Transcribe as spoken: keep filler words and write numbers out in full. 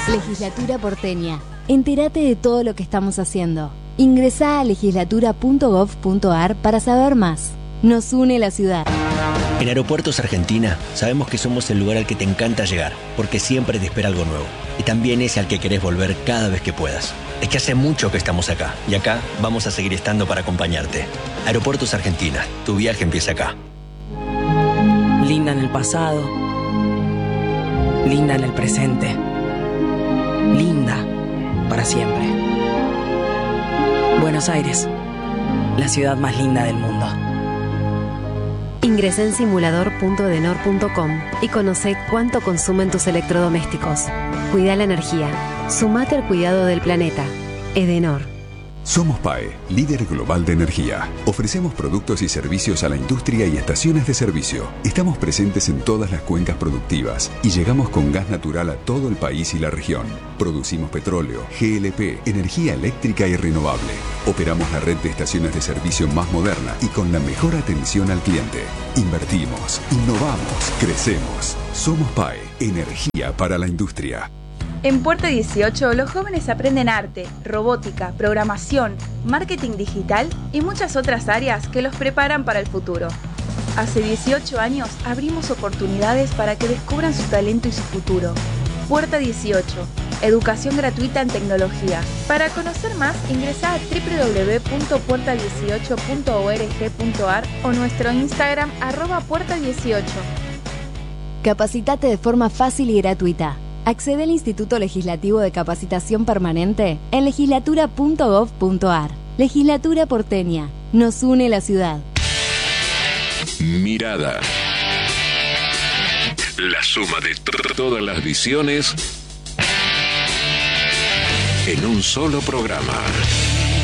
Legislatura porteña. Entérate de todo lo que estamos haciendo. Ingresá a legislatura punto gov punto ar para saber más. Nos une la ciudad. En Aeropuertos Argentina sabemos que somos el lugar al que te encanta llegar, porque siempre te espera algo nuevo. Y también ese al que querés volver cada vez que puedas. Es que hace mucho que estamos acá, y acá vamos a seguir estando para acompañarte. Aeropuertos Argentina, tu viaje empieza acá. Linda en el pasado, linda en el presente, linda para siempre. Buenos Aires, la ciudad más linda del mundo. Ingresá en simulador punto edenor punto com y conoce cuánto consumen tus electrodomésticos. Cuida la energía. Sumate al cuidado del planeta. Edenor. Somos P A E, líder global de energía. Ofrecemos productos y servicios a la industria y estaciones de servicio. Estamos presentes en todas las cuencas productivas y llegamos con gas natural a todo el país y la región. Producimos petróleo, G L P, energía eléctrica y renovable. Operamos la red de estaciones de servicio más moderna y con la mejor atención al cliente. Invertimos, innovamos, crecemos. Somos P A E, energía para la industria. En Puerta dieciocho, los jóvenes aprenden arte, robótica, programación, marketing digital y muchas otras áreas que los preparan para el futuro. Hace dieciocho años abrimos oportunidades para que descubran su talento y su futuro. Puerta dieciocho, educación gratuita en tecnología. Para conocer más, ingresa a doble u doble u doble u punto puerta dieciocho punto org punto ar o nuestro Instagram arroba puerta dieciocho. Capacitate de forma fácil y gratuita. Accede al Instituto Legislativo de Capacitación Permanente en legislatura punto gov punto ar. Legislatura porteña. Nos une la ciudad. Mirada. La suma de t- todas las visiones en un solo programa.